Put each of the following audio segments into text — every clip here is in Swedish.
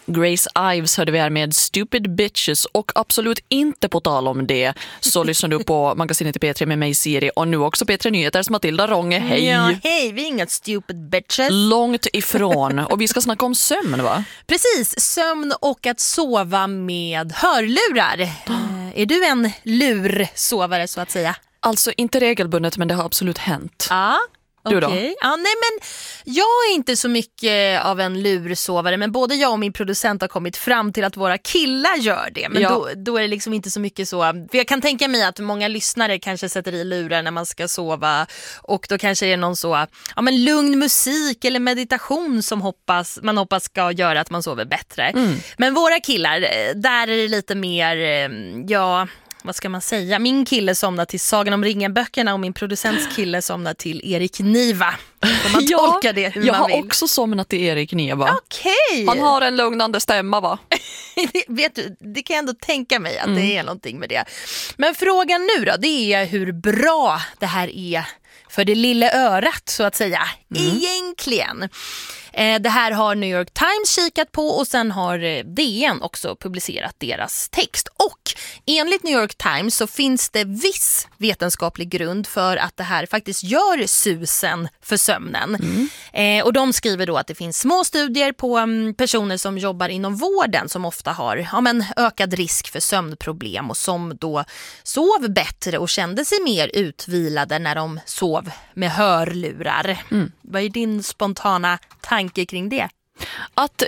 Grace Ives hörde vi här med Stupid Bitches, och absolut inte på tal om det så lyssnar du på Magasinet i P3 med mig Siri och nu också P3 Nyheters Matilda Ronge. Hej! Ja, hej, vi är inga stupid bitches. Långt ifrån. Och vi ska snacka om sömn, va? Precis, sömn och att sova med hörlurar. Är du en lursovare så att säga? Alltså inte regelbundet, men det har absolut hänt. Ja. Du då? Okej. Ja, nej, men jag är inte så mycket av en lursovare, men både jag och min producent har kommit fram till att våra killar gör det. Men då är det liksom inte så mycket så. För jag kan tänka mig att många lyssnare kanske sätter i lurar när man ska sova, och då kanske det är någon så lugn musik eller meditation som man hoppas ska göra att man sover bättre. Men våra killar, där är det lite mer, vad ska man säga? Min kille somnar till Sagan om ringen-böckerna och min producents kille somnar till Erik Niva. Om man tolkar det hur jag man vill. har också somnat till Erik Niva. Okej. Han har en lugnande stämma, va? Vet du, det kan jag ändå tänka mig att det är någonting med det. Men frågan nu då, det är hur bra det här är för det lilla örat så att säga. Egentligen. Det här har New York Times kikat på och sen har DN också publicerat deras text. Och enligt New York Times så finns det viss vetenskaplig grund för att det här faktiskt gör susen för sömnen. Och de skriver då att det finns små studier på personer som jobbar inom vården som ofta har ökad risk för sömnproblem och som då sov bättre och kände sig mer utvilade när de sov med hörlurar. Vad är din spontana tanke kring det? Att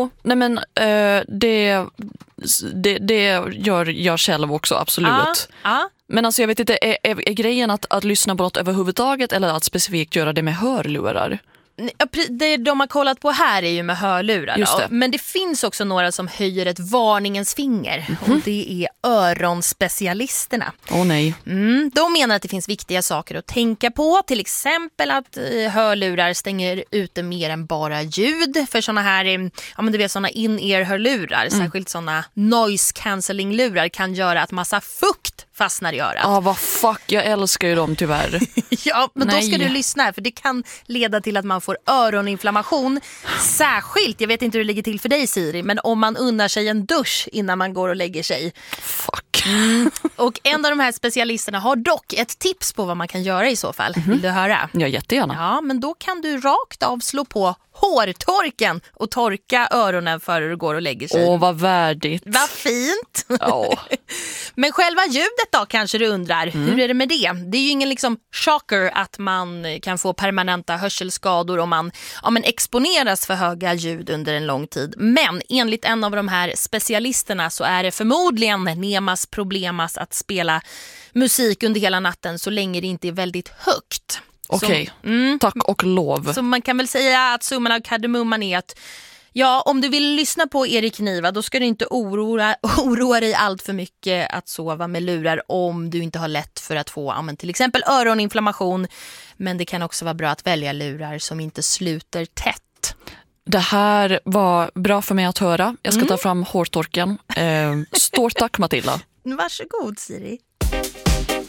det gör jag själv också, absolut. Men alltså jag vet inte, är grejen att lyssna på något överhuvudtaget eller att specifikt göra det med hörlurar? Det de har kollat på här är ju med hörlurar. Just det. Men det finns också några som höjer ett varningens finger. Och det är öronspecialisterna. Nej. De menar att det finns viktiga saker att tänka på. Till exempel att hörlurar stänger ute mer än bara ljud. För såna här, du vet, såna in-ear-hörlurar, särskilt såna noise cancelling-lurar kan göra att massa fukt fastnar i örat. Vad fuck, jag älskar ju dem tyvärr. Ja, men då ska du lyssna här, för det kan leda till att man får öroninflammation. Särskilt, jag vet inte hur det ligger till för dig Siri, men om man unnar sig en dusch innan man går och lägger sig. Fuck. Och en av de här specialisterna har dock ett tips på vad man kan göra i så fall. Vill du höra? Ja, jättegärna. Ja, men då kan du rakt av slå på hårtorken och torka öronen före du går och lägger sig. Vad värdigt. Vad fint. Ja. Men själva ljudet då kanske du undrar. Hur är det med det? Det är ju ingen shocker att man kan få permanenta hörselskador om man exponeras för höga ljud under en lång tid. Men enligt en av de här specialisterna så är det förmodligen nemas problemas att spela musik under hela natten så länge det inte är väldigt högt. Okej, tack och lov. Så man kan väl säga att summan av kardemumman är att om du vill lyssna på Erik Niva, då ska du inte oroa dig allt för mycket att sova med lurar om du inte har lätt för att få till exempel öroninflammation. Men det kan också vara bra att välja lurar som inte sluter tätt. Det här var bra för mig att höra. Jag ska ta fram hårtorken. Stort tack, Matilda. Varsågod, Siri.